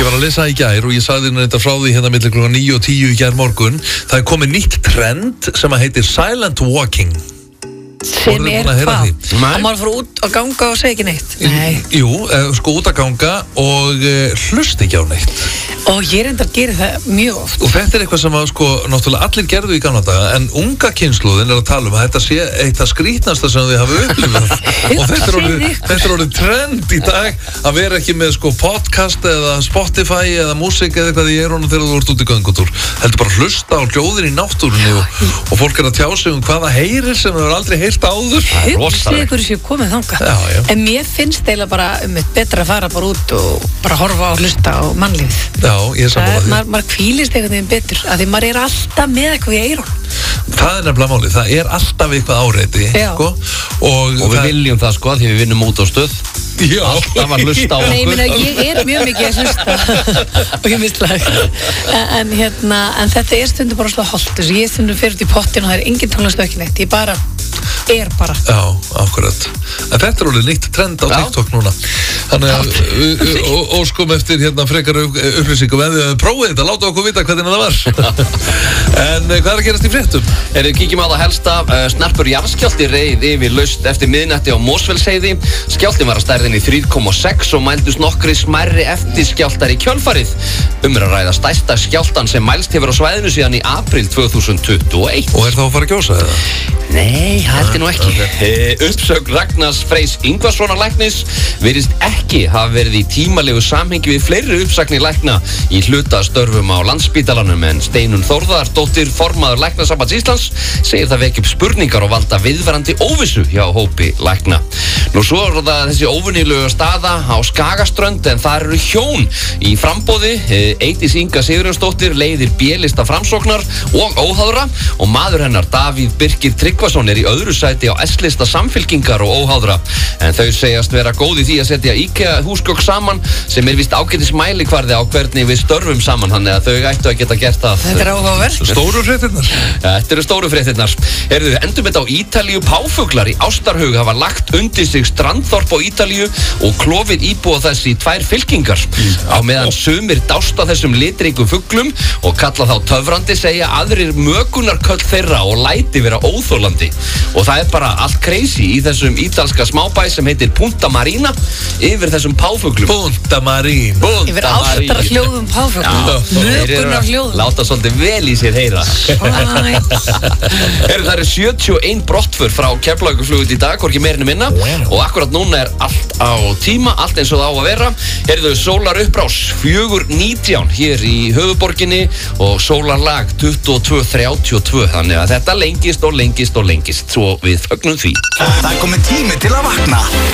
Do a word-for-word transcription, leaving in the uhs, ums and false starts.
Ég var að lesa í gær og ég sagði hérna þetta frá því hérna milli klukkan níu og tíu í gær morgun. Það er komið nýtt trend sem að heitir silent walking. Sem er hvað? Að maður fór út að ganga og segja ekki neitt? Nei. Jú, sko út að ganga og hlust ekki á neitt. Og ég reyndar að gera það mjög oft. Og þetta er eitthvað sem að sko náttúrulega allir gerðu í gamla daga, en unga kynslóðin er að tala um að þetta sé eitt að skrítnasta sem þið hafa upplifað. Og þetta er orðið, þetta er orðið trend í dag að vera ekki með sko podcast eða Spotify eða músík eða eitthvað í eyrunum þegar þú ert út í göngutúr. Heldur bara hlusta á hljóðin í náttúrunni og, og fólk er að tjá sig um hvaða heyrir sem þau aldrei heyrt áður. Hugsið ykkur sem komið þangað. Já, já. En mér finnst eiginlega bara um eitt betra að fara bara út og bara horfa á hlusta á mannlífið. Já, ég er sammála því. Maður mað kvílist einhvern veginn betur, af því maður er alltaf með eitthvað í eyrun. Það er nefnilega málið, það er alltaf eitthvað áreiti, sko. Og, og við það... viljum það, sko, því við vinnum út á stöð. Já. Alltaf að hlusta á okkur. Nei, ég meina, ég er mjög mikið að hlusta og ég mistlagt. En, en hérna, en þetta er stundum bara slá holt, þess að ég stundum fyrir út í pottin og það er engin tónlist ekki neitt, ég bara er bara. Já, akkurat. En þetta er alveg nýtt trend á Já. TikTok núna. Þannig að óskum eftir hérna frekar upplýsingum, en við prófið þetta, láta okkur vita hvernig það var. En hvað er að gerast í fréttum? Erum við kíkjum á það helsta, uh, snarpur jarðskjálfti reið yfir laust eftir miðnætti á Mosfellsheiði. Skjálftinn var að stærðinni þrjú komma sex og mældust nokkri smærri eftirskjálftar í kjölfarið. Um er að ræða stærsta skjálftan sem mælst hefur á svæðinu síðan í apríl tvö þúsund tuttugu og eitt. Og er það að fara að gjósa eða? Nei, held ég nú ekki. Okay. Uppsögn Ragnars Freys Ingvarssonar læknis virðist ekki hafa verið í tímalegu samhengi við fleiri uppsagnir lækna í hlutastörfum á Landspítalanum, en Steinunn Þórðardóttir, formaður Læknasambands Íslands, segir það vekja upp spurningar og valda viðvarandi óvissu hjá hópi lækna. Nú svo er það þessi óvenjulegu staða á Skagaströnd, en það eru hjón í framboði. Eydís Inga Sigurjónsdóttir leiðir B-lista Framsóknar og óháðra og maður hennar Davíð Birkir Tryggvason er í öðru sæti á S-lista Samfylkingar og óháðra, en þau segjast vera góð í því að setja IKEA húsgögn saman, sem er vist ágætis mælikvarði á hvernig við störfum saman, þannig að þau ættu að geta gert það. Þetta er áhugavert. Stóru fréttirnar. Ja, þetta eru stóru fréttirnar. Heyrðu, endum þetta á Ítalíu. Páfuglar í Ástarhaug hafa lagt undir sig strandþorp á Ítalíu og klofið íbúa þess í tvær fylkingar. Á meðan sumir dásta þessum litríku fuglum og kalla þá töfrandi, segja aðrir mökunarköll þeirra og læti vera óþolandi. Og það er bara allt crazy í þessum ítalska smábæ sem heitir Punta Marina yfir þessum páfuglum. Punta Marina. Yfir ástarhljóðum páfuglum. Mökunarhljóðum. Láta svolítið vel í sér heyra. Heyrðu, það eru sjötíu og ein brottför frá Keflavíkurflugvelli í dag, hvorki meira né minna, og akkurat núna er allt á tíma, allt eins og það á að vera. Heyrðu, sólar upprás fjögur nítján hér í höfuborginni og sólarlag tuttugu og tvö þrjátíu og tvö, þannig að þetta lengist og lengist og lengist, svo við fögnum því. Það er komið tími til að vakna.